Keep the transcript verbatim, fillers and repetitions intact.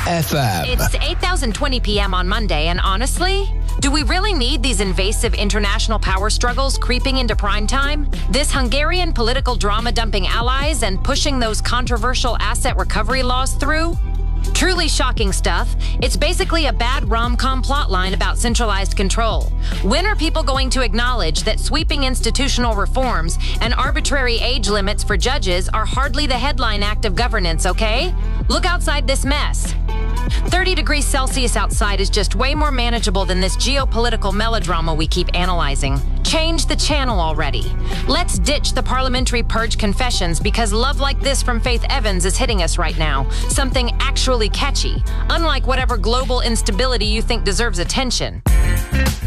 F M. It's eight thousand twenty p.m. on Monday, and honestly, do we really need these invasive international power struggles creeping into prime time? This Hungarian political drama dumping allies and pushing those controversial asset recovery laws through? Truly shocking stuff. It's basically a bad rom-com plotline about centralized control. When are people going to acknowledge that sweeping institutional reforms and arbitrary age limits for judges are hardly the headline act of governance, okay? Look outside this mess. thirty degrees Celsius outside is just way more manageable than this geopolitical melodrama we keep analyzing. Change the channel already. Let's ditch the parliamentary purge confessions because love like this from Faith Evans is hitting us right now. Something actually catchy, unlike whatever global instability you think deserves attention.